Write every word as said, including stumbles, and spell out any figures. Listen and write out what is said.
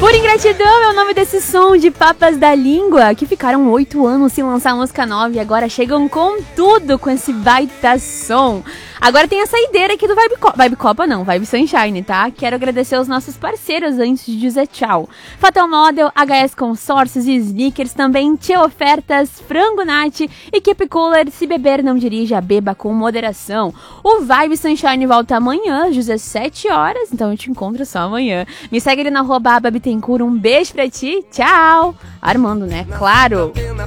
Por Ingratidão é o nome desse som de Papas da Língua, que ficaram oito anos sem lançar música nova e agora chegam com tudo com esse baita som. Agora tem a saideira aqui do Vibe Copa, Vibe Copa não, Vibe Sunshine, tá? Quero agradecer aos nossos parceiros antes de dizer tchau. Fatal Model, H S Consórcios e Sneakers, também Tchê Ofertas, Frango Nat e Keep Cooler. Se beber não dirija, beba com moderação. O Vibe Sunshine volta amanhã às dezessete horas, então eu te encontro só amanhã. Me segue ali na arroba Babitencourt, um beijo pra ti, tchau! Armando, né? Claro!